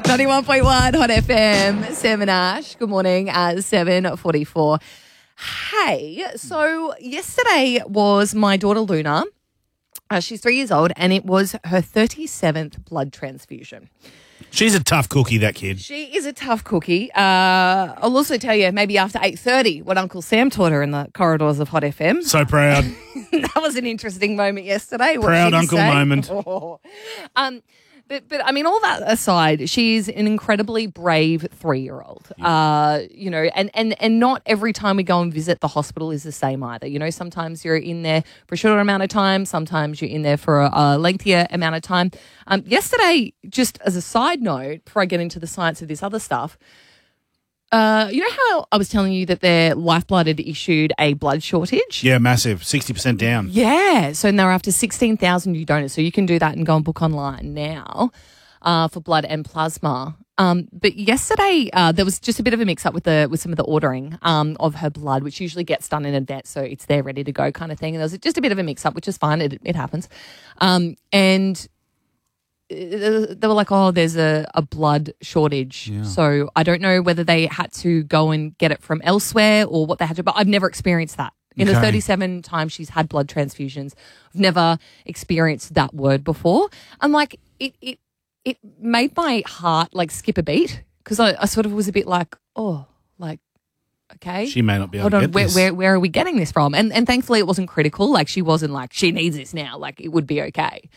91.1 Hot FM, 7 Ash. Good morning at 7:44. Hey, so yesterday was my daughter Luna. She's 3 years old and it was her 37th blood transfusion. She's a tough cookie, that kid. She is a tough cookie. I'll also tell you maybe after 8:30 what Uncle Sam taught her in the corridors of Hot FM. So proud. That was an interesting moment yesterday. Proud uncle moment. But I mean, all that aside, she's an incredibly brave 3-year-old. You know, and not every time we go and visit the hospital is the same either. You know, sometimes you're in there for a shorter amount of time. Sometimes you're in there for a lengthier amount of time. Yesterday, just as a side note, before I get into the science of this other stuff, you know how I was telling you that their Lifeblood had issued a blood shortage? Yeah, massive. 60% down. Yeah. So now we're after 16,000 new donors. So you can do that and go and book online now for blood and plasma. But yesterday there was just a bit of a mix-up with some of the ordering of her blood, which usually gets done in advance, so it's there ready to go kind of thing. And there was just a bit of a mix-up, which is fine. It happens. And they were like, oh, there's a blood shortage. Yeah. So I don't know whether they had to go and get it from elsewhere or what they had to, but I've never experienced that. In the 37 times she's had blood transfusions, I've never experienced that word before. I'm like, it made my heart like skip a beat because I sort of was a bit like, oh, like, okay. She may not be able to get this. Where are we getting this from? And thankfully it wasn't critical. Like she wasn't like, she needs this now. Like it would be okay.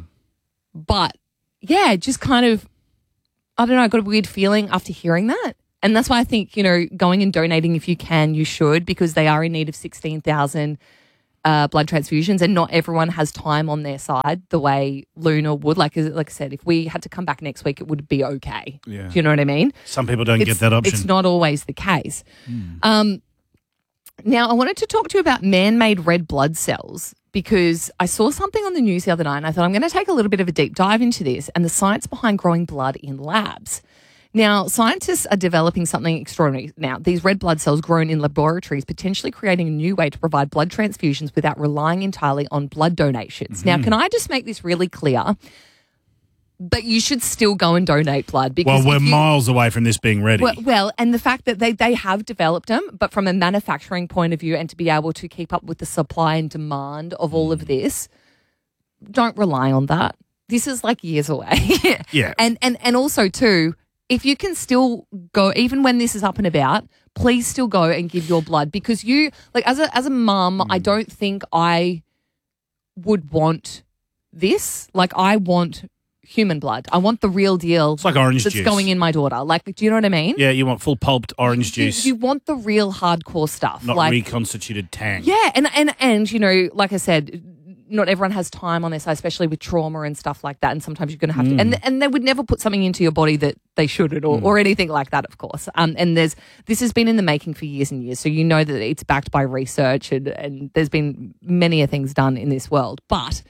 But yeah, just kind of, I don't know, I got a weird feeling after hearing that. And that's why I think, you know, going and donating if you can, you should, because they are in need of 16,000 blood transfusions and not everyone has time on their side the way Luna would. Like I said, if we had to come back next week, it would be okay. Yeah. Do you know what I mean? Some people don't get that option. It's not always the case. Now, I wanted to talk to you about man-made red blood cells because I saw something on the news the other night and I thought I'm going to take a little bit of a deep dive into this and the science behind growing blood in labs. Now, scientists are developing something extraordinary. Now, these red blood cells grown in laboratories, potentially creating a new way to provide blood transfusions without relying entirely on blood donations. Now, can I just make this really clear? But you should still go and donate blood. Because we're miles away from this being ready. Well, and the fact that they have developed them, but from a manufacturing point of view and to be able to keep up with the supply and demand of all of this, don't rely on that. This is like years away. Yeah. And also, too, if you can still go, even when this is up and about, please still go and give your blood because you, like as a mum, I don't think I would want this. Like I want human blood. I want the real deal. It's like orange juice. That's going in my daughter. Like, do you know what I mean? Yeah, you want full pulped orange juice. You want the real hardcore stuff. Not like reconstituted tang. Yeah, and you know, like I said, not everyone has time on their side, especially with trauma and stuff like that. And sometimes you're going to have to, and they would never put something into your body that they shouldn't or anything like that, of course. And this has been in the making for years and years. So you know that it's backed by research and there's been many things done in this world. But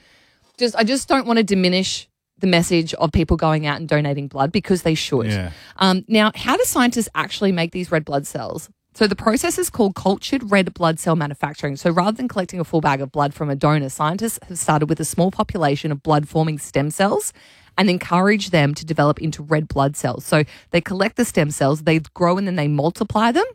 I just don't want to diminish the message of people going out and donating blood because they should. Yeah. Now, how do scientists actually make these red blood cells? So the process is called cultured red blood cell manufacturing. So rather than collecting a full bag of blood from a donor, scientists have started with a small population of blood-forming stem cells and encourage them to develop into red blood cells. So they collect the stem cells, they grow and then they multiply them.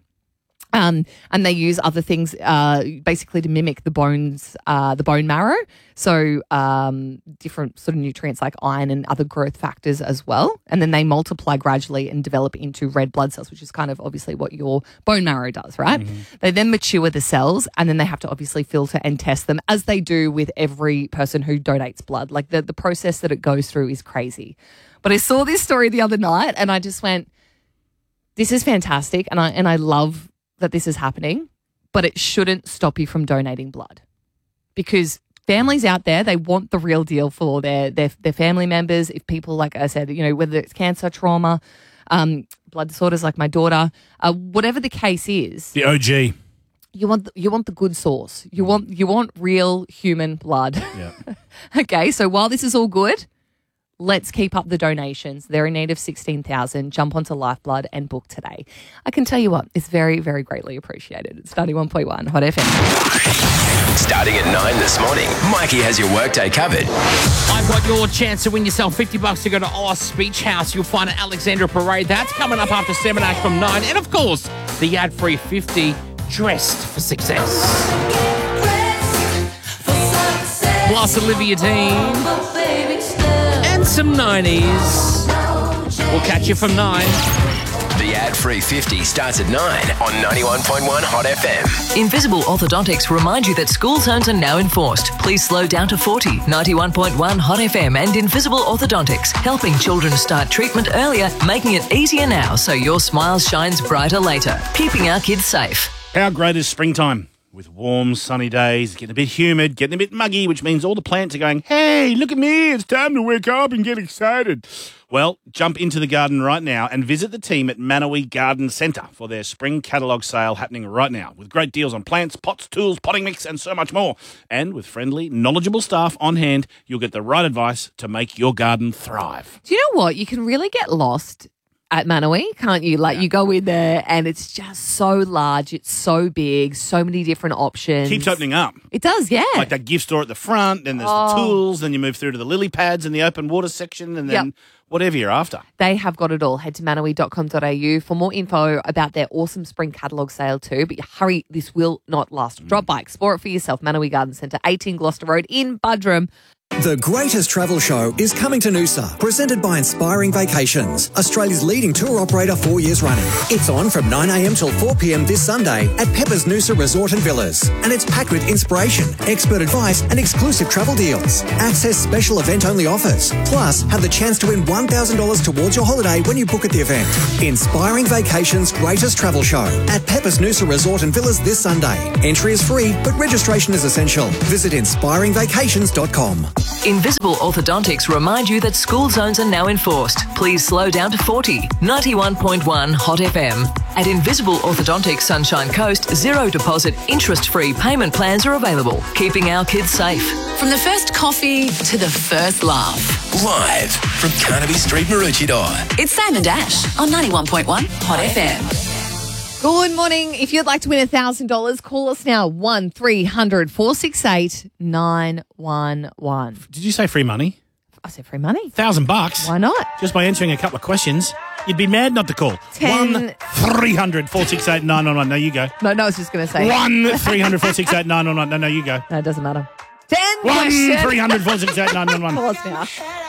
And they use other things basically to mimic the bones, the bone marrow. So different sort of nutrients like iron and other growth factors as well. And then they multiply gradually and develop into red blood cells, which is kind of obviously what your bone marrow does, right? They then mature the cells and then they have to obviously filter and test them as they do with every person who donates blood. Like the process that it goes through is crazy. But I saw this story the other night and I just went, this is fantastic. And I love that this is happening, but it shouldn't stop you from donating blood because families out there, they want the real deal for their family members. If people, like I said, you know, whether it's cancer, trauma, blood disorders like my daughter, whatever the case is. The OG. You want the good source. You want real human blood. Yeah. Okay, so while this is all good, Let's keep up the donations. They're in need of 16,000. Jump onto Lifeblood and book today. I can tell you what, it's very, very greatly appreciated. It's 91.1 Hot FM. Starting at 9 this morning, Mikey has your workday covered. I've got your chance to win yourself $50 to go to Oz Beach House. You'll find at Alexandra Parade. That's coming up after 7 Ash from 9. And of course, the ad-free 50 Dressed for Success. Plus Olivia Dean and some 90s. We'll catch you from 9. The ad-free 50 starts at 9 on 91.1 Hot FM. Invisible Orthodontics remind you that school zones are now enforced. Please slow down to 40. 91.1 Hot FM and Invisible Orthodontics, helping children start treatment earlier, making it easier now so your smile shines brighter later. Keeping our kids safe. How great is springtime? With warm, sunny days, getting a bit humid, getting a bit muggy, which means all the plants are going, hey, look at me, it's time to wake up and get excited. Well, jump into the garden right now and visit the team at Manawi Garden Centre for their spring catalogue sale happening right now, with great deals on plants, pots, tools, potting mix and so much more. And with friendly, knowledgeable staff on hand, you'll get the right advice to make your garden thrive. Do you know what? You can really get lost at Manawi, can't you? Like, you go in there and it's just so large, it's so big, so many different options. Keeps opening up. It does, yeah. Like that gift store at the front, then there's the tools, then you move through to the lily pads and the open water section, and then whatever you're after. They have got it all. Head to manawi.com.au for more info about their awesome spring catalogue sale too. But hurry, this will not last. Drop by, explore it for yourself. Manawi Garden Centre, 18 Gloucester Road in Buderim. The Greatest Travel Show is coming to Noosa, presented by Inspiring Vacations, Australia's leading tour operator 4 years running. It's on from 9 a.m. till 4 p.m. this Sunday at Pepper's Noosa Resort and Villas. And it's packed with inspiration, expert advice and exclusive travel deals. Access special event-only offers. Plus, have the chance to win $1,000 towards your holiday when you book at the event. Inspiring Vacations Greatest Travel Show at Pepper's Noosa Resort and Villas this Sunday. Entry is free, but registration is essential. Visit inspiringvacations.com. Invisible Orthodontics remind you that school zones are now enforced. Please slow down to 40. 91.1 Hot FM. At Invisible Orthodontics Sunshine Coast, zero deposit, interest-free payment plans are available, keeping our kids safe. From the first coffee to the first laugh. Live from Carnaby Street, Maroochydore. It's Sam and Dash on 91.1 Hot FM. Good morning. If you'd like to win $1,000, call us now, 1300 468 911. Did you say free money? I said free money. $1,000? Why not? Just by answering a couple of questions. You'd be mad not to call. 1300 468 911. No, you go. No, I was just going to say. 1300 468 911. No, you go. No, it doesn't matter. 10 questions. 1300 468 911. Call us now.